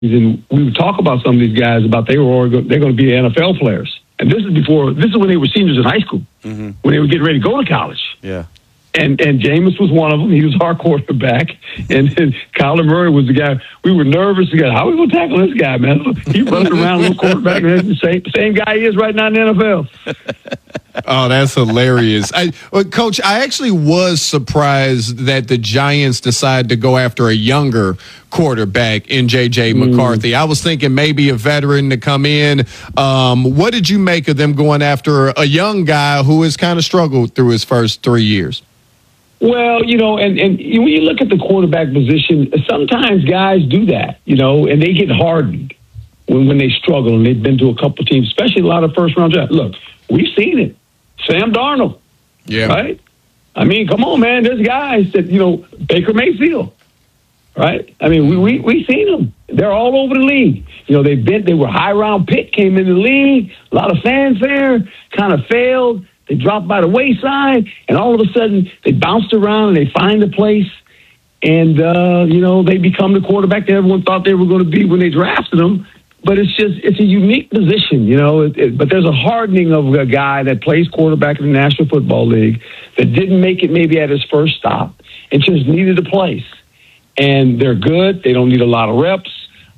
and we would talk about some of these guys about they're going to be NFL players. And this is when they were seniors in high school, when they were getting ready to go to college. Yeah. And Jameis was one of them. He was our quarterback. And Kyler Murray was the guy. We were nervous. How are we going to tackle this guy, man? He running around a little quarterback. And the same guy he is right now in the NFL. Oh, that's hilarious. Coach, I actually was surprised that the Giants decided to go after a younger quarterback in J.J. McCarthy. I was thinking maybe a veteran to come in. What did you make of them going after a young guy who has kind of struggled through his first 3 years? Well, and when you look at the quarterback position, sometimes guys do that, and they get hardened when they struggle, and they've been to a couple teams, especially a lot of first-round drafts. Look, we've seen it. Sam Darnold, right? I mean, come on, man. There's guys that, Baker Mayfield, right? I mean, we've seen them. They're all over the league. They were high-round pick, came in the league, a lot of fanfare, kind of failed. They dropped by the wayside, and all of a sudden they bounced around and they find a place, and, they become the quarterback that everyone thought they were going to be when they drafted them. But it's a unique position, but there's a hardening of a guy that plays quarterback in the National Football League that didn't make it maybe at his first stop and just needed a place. And they're good. They don't need a lot of reps.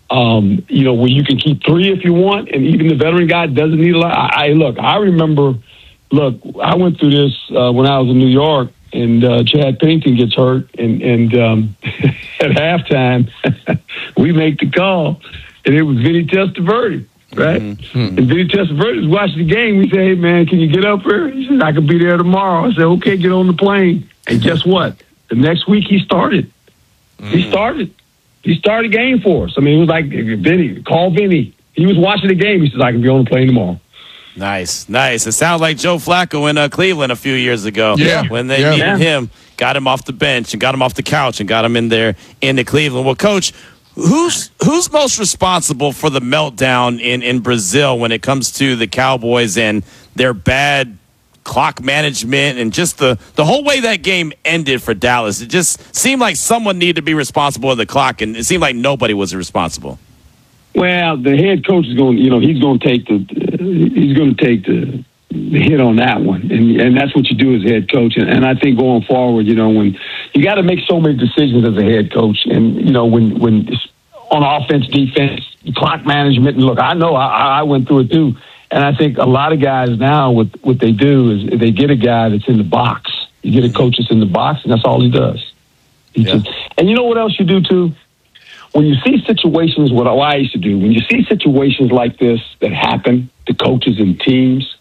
Where you can keep 3 if you want, and even the veteran guy doesn't need a lot. I remember, I went through this when I was in New York, and Chad Pennington gets hurt, and at halftime, we make the call, and it was Vinny Testaverde, right? Mm-hmm. And Vinny Testaverde was watching the game. We said, "Hey, man, can you get up here?" He said, "I could be there tomorrow." I said, "Okay, get on the plane." And guess what? The next week he started. He started a game for us. I mean, it was like, Vinny, call Vinny. He was watching the game. He says, "I can be on the plane tomorrow." Nice. It sounds like Joe Flacco in Cleveland a few years ago. Yeah. When they needed him, got him off the bench and got him off the couch and got him in there into Cleveland. Well, Coach, who's most responsible for the meltdown in Brazil when it comes to the Cowboys and their bad clock management and just the whole way that game ended for Dallas? It just seemed like someone needed to be responsible of the clock, and it seemed like nobody was responsible. Well, the head coach is going. He's going to take the hit on that one, and that's what you do as head coach. And I think going forward, when you got to make so many decisions as a head coach, and when it's on offense, defense, clock management. And look, I know I went through it too, and I think a lot of guys now what they do is they get a guy that's in the box. You get a coach that's in the box, and that's all he does. And you know what else you do too? When you see situations, what I used to do, when you see situations like this that happen to coaches and teams,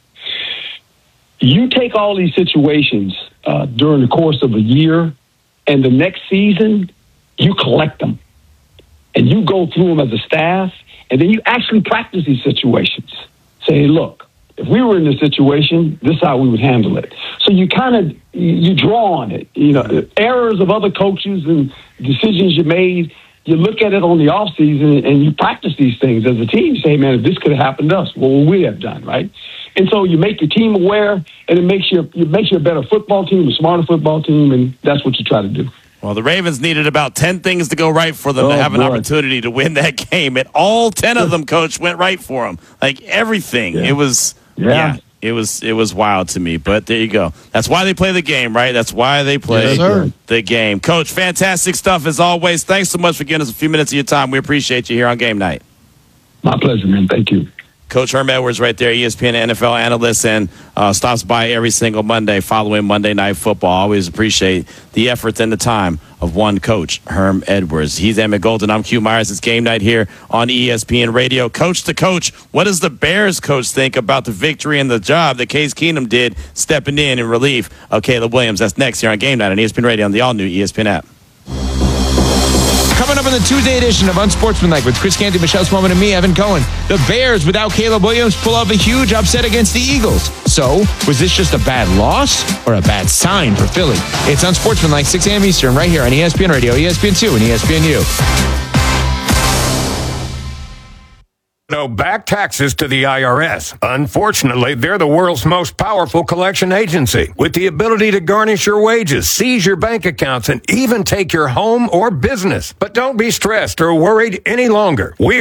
you take all these situations during the course of a year, and the next season, you collect them. And you go through them as a staff, and then you actually practice these situations. Say, look, if we were in this situation, this is how we would handle it. So you you draw on it. Errors of other coaches and decisions you made. You look at it on the off season and you practice these things as a team. You say, man, if this could have happened to us, what would we have done, right? And so you make your team aware, and it makes you a better football team, a smarter football team, and that's what you try to do. Well, the Ravens needed about 10 things to go right for them to have an opportunity to win that game. And all 10 of them, Coach, went right for them. Like everything. Yeah. It was, It was wild to me, but there you go. That's why they play the game, right? That's why they play the game. Coach, fantastic stuff as always. Thanks so much for giving us a few minutes of your time. We appreciate you here on Game Night. My pleasure, man. Thank you. Coach Herm Edwards right there, ESPN NFL analyst, and stops by every single Monday following Monday Night Football. Always appreciate the efforts and the time of one coach, Herm Edwards. He's Emmett Golden. I'm Q Myers. It's Game Night here on ESPN Radio. Coach to coach, what does the Bears coach think about the victory and the job that Case Keenum did stepping in relief of Caleb Williams? That's next here on Game Night on ESPN Radio on the all-new ESPN app. Coming up on the Tuesday edition of Unsportsmanlike with Chris Canty, Michelle Smallman, and me, Evan Cohen. The Bears, without Caleb Williams, pull off a huge upset against the Eagles. So, was this just a bad loss or a bad sign for Philly? It's Unsportsmanlike, 6 a.m. Eastern, right here on ESPN Radio, ESPN2, and ESPNU. owe back taxes to the IRS. Unfortunately, they're the world's most powerful collection agency, with the ability to garnish your wages, seize your bank accounts, and even take your home or business. But don't be stressed or worried any longer. We